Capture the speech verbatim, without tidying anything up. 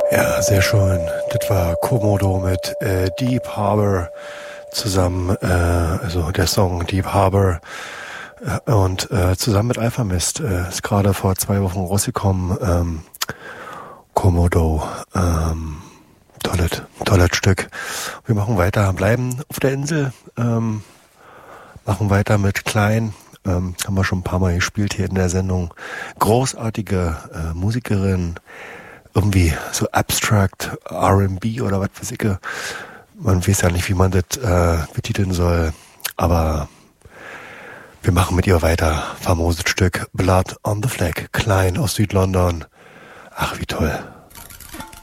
Ja, sehr schön. Das war Komodo mit äh, Deep Harbor zusammen, äh, also der Song Deep Harbor äh, und äh, zusammen mit Alphamist äh, ist gerade vor zwei Wochen rausgekommen. Ähm, Komodo, ähm, tolles, tolles Stück. Wir machen weiter, bleiben auf der Insel, ähm, machen weiter mit Klein. Ähm, haben wir schon ein paar Mal gespielt hier in der Sendung. Großartige äh, Musikerin, irgendwie so abstract R and B oder was weiß ich. Man weiß ja nicht, wie man das äh, betiteln soll, aber wir machen mit ihr weiter. Famoses Stück Blood on the Flag, Klein aus Südlondon. Ach, wie toll.